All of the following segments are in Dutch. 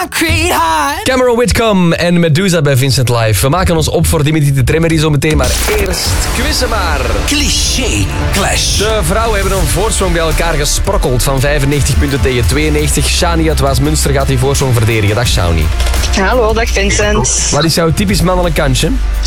concrete heart. Cameron Whitcomb en Medusa bij Vincent Live. We maken ons op voor Dimitri de Tremmery zo meteen, maar eerst quizzen maar. Cliché Clash. De vrouwen hebben een voorsprong bij elkaar gesprokkeld van 95 punten tegen 92. Shani uit Waasmunster gaat die voorsprong verdedigen. Dag Shani. Hallo, dag Vincent. Wat is jouw typisch mannelijk kantje?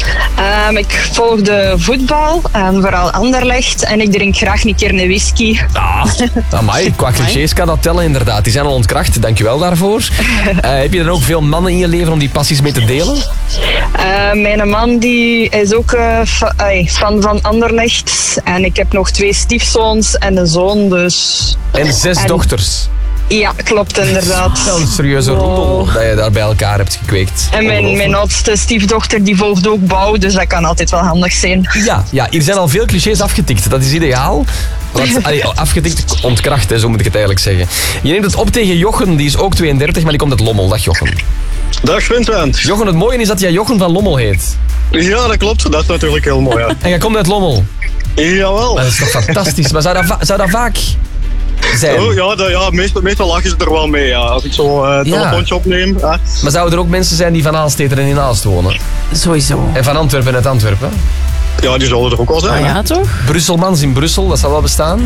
Ik volg de voetbal, vooral Anderlecht, en ik drink graag een keer een whisky. Amai, qua clichés kan dat tellen inderdaad. Die zijn al ontkracht, dankjewel daarvoor. Heb je dan ook veel mannen in je leven om die passies mee te delen? Mijn man die is ook fan van Anderlecht. En ik heb nog 2 stiefzoons en een zoon, dus... En 6 dochters. Ja, klopt inderdaad. Wel een serieuze roedel dat je daar bij elkaar hebt gekweekt. En mijn oudste stiefdochter die volgt ook bouw, dus dat kan altijd wel handig zijn. Ja, hier zijn al veel clichés afgetikt. Dat is ideaal. Afgetikt, ontkracht, zo moet ik het eigenlijk zeggen. Je neemt het op tegen Jochen, die is ook 32, maar die komt uit Lommel. Dag Jochen. Dag Vincent. Jochen, het mooie is dat jij Jochen van Lommel heet. Ja, dat klopt. Dat is natuurlijk heel mooi. Ja. En jij komt uit Lommel. Jawel. Dat is toch fantastisch. Maar zou dat vaak zijn? Oh, ja, meestal lachen ze er wel mee. Ja. Als ik zo een telefoontje opneem. Ja. Maar zouden er ook mensen zijn die van Aalsteden en in Aalst wonen? Sowieso. En van Antwerpen uit Antwerpen? Ja, die zullen er ook wel zijn. Ah ja, toch? Brusselmans in Brussel, dat zal wel bestaan.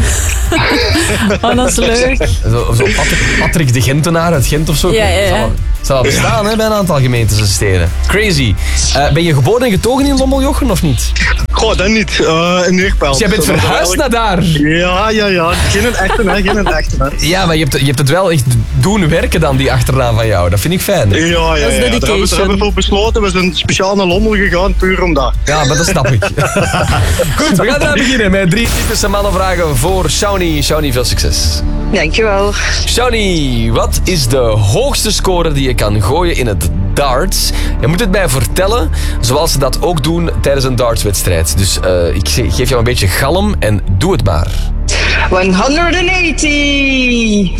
Oh, dat is leuk. Zo Patrick de Gentenaar uit Gent of zo. Ja. Zal wel bestaan hè, bij een aantal gemeentes en steden. Crazy. Ben je geboren en getogen in Lommel, Jochen, of niet? Goh, dat niet. In Neerpelt. Dus jij bent verhuisd naar daar? Ja. Geen echte. Ja, maar je hebt het wel echt doen werken dan, die achternaam van jou. Dat vind ik fijn. Ja. Dat is dedication. Daar hebben we voor besloten. We zijn speciaal naar Lommel gegaan, puur om dat. Ja, maar dat snap ik. Goed, we gaan eraan beginnen met 3 typische mannenvragen voor Shawnee. Shawnee, veel succes. Dankjewel. Shawnee, wat is de hoogste score die je kan gooien in het darts? Je moet het mij vertellen, zoals ze dat ook doen tijdens een dartswedstrijd. Dus ik geef jou een beetje galm en doe het maar. 180.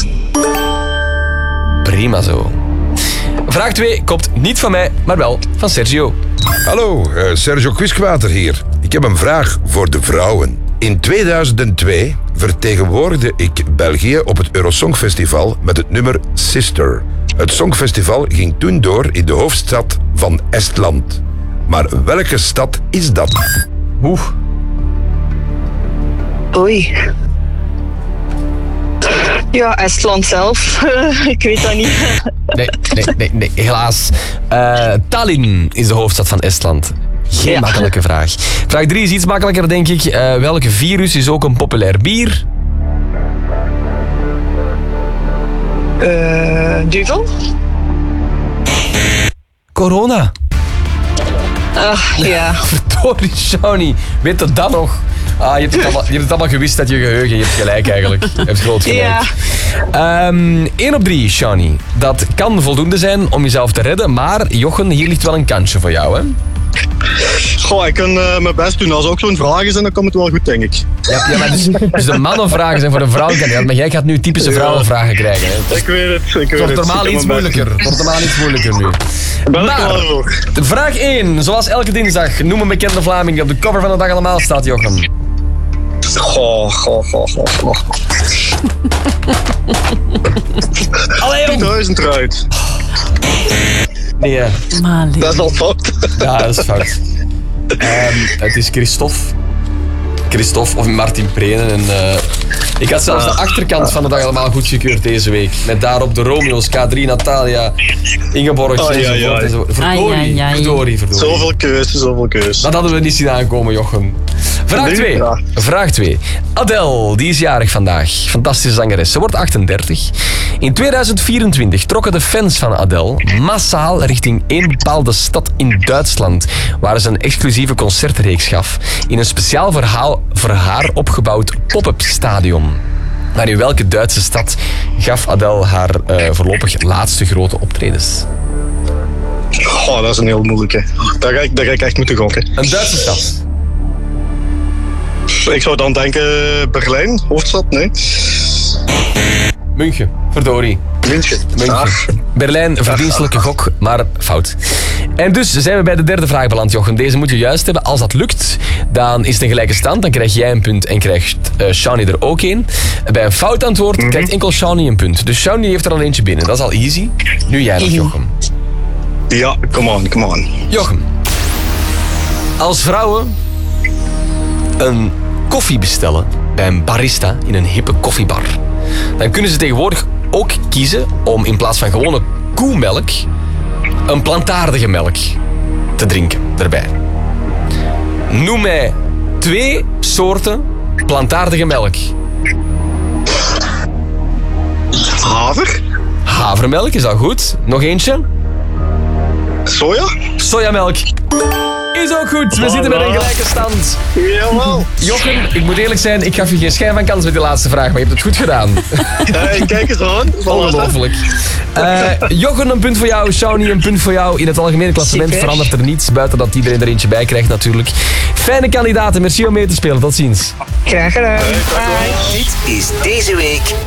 Prima zo. Vraag 2 komt niet van mij, maar wel van Sergio. Hallo, Sergio Quisquater hier. Ik heb een vraag voor de vrouwen. In 2002 vertegenwoordigde ik België op het Eurosongfestival met het nummer Sister. Het Songfestival ging toen door in de hoofdstad van Estland. Maar welke stad is dat? Oei. Ja, Estland zelf. Ik weet dat niet. Nee, helaas. Tallinn is de hoofdstad van Estland. Geen makkelijke vraag. Vraag 3 is iets makkelijker, denk ik. Welke virus is ook een populair bier? Duvel? Corona. Ach, ja. Verdorie, Shawnee. Weet je dat nog? Je hebt het allemaal gewist uit je geheugen. Je hebt gelijk eigenlijk. Je hebt groot gelijk. Ja. 1 op 3, Shawnee. Dat kan voldoende zijn om jezelf te redden. Maar Jochen, hier ligt wel een kansje voor jou, hè? Goh, ik kan mijn best doen. Als er ook zo'n vraag is, dan komt het wel goed, denk ik. Ja, maar dus de mannenvragen zijn voor de vrouwenkandidaat. Maar jij gaat nu typische vrouwenvragen krijgen. Hè? Ik weet het. Het wordt normaal iets moeilijker. nu. Maar, vraag 1. Zoals elke dinsdag, noem een bekende Vlaming die op de cover van de Dag Allemaal staat, Jochen. Goh. Allee, jong. 1000 eruit. Nee, dat is al fout. Ja, dat is fout. Het is Christophe of Martin Prenen. En, ik had zelfs de achterkant van de Dag Allemaal goedgekeurd deze week. Met daarop de Romeo's, K3, Natalia, Ingeborg enzovoort. Verdorie. Zoveel keus. Dat hadden we niet zien aankomen, Jochen. Vraag 2. Adele, die is jarig vandaag. Fantastische zangeres. Ze wordt 38. In 2024 trokken de fans van Adele massaal richting één bepaalde stad in Duitsland, waar ze een exclusieve concertreeks gaf in een speciaal voor haar opgebouwd pop-up stadion. Maar in welke Duitse stad gaf Adele haar voorlopig laatste grote optredens? Goh, dat is een heel moeilijke. Daar ga ik echt moeten gokken. Een Duitse stad. Ik zou dan denken Berlijn, hoofdstad, nee. München, verdorie. München. Berlijn, verdienstelijke gok, maar fout. En dus zijn we bij de derde vraag beland, Jochem. Deze moet je juist hebben. Als dat lukt, dan is het een gelijke stand. Dan krijg jij een punt en krijgt Shani er ook een. Bij een fout antwoord krijgt enkel Shani een punt. Dus Shani heeft er al eentje binnen. Dat is al easy. Nu jij nog, Jochem. Ja, come on. Jochem. Als vrouwen een koffie bestellen bij een barista in een hippe koffiebar, dan kunnen ze tegenwoordig ook kiezen om in plaats van gewone koemelk een plantaardige melk te drinken erbij. Noem mij 2 soorten plantaardige melk. Haver. Havermelk, is dat goed? Nog eentje? Soja. Sojamelk. Is ook goed. We zitten met een gelijke stand. Jawel. Jochem, ik moet eerlijk zijn, ik gaf je geen schijn van kans met die laatste vraag, maar je hebt het goed gedaan. Kijk eens aan. Ongelooflijk. Jochem, een punt voor jou. Shani, een punt voor jou. In het algemene klassement Super. verandert er niets, buiten dat iedereen er eentje bij krijgt natuurlijk. Fijne kandidaten, merci om mee te spelen. Tot ziens. Graag gedaan. Dit is deze week